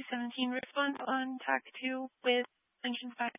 2017 response on TAC 2 with Sanction 5.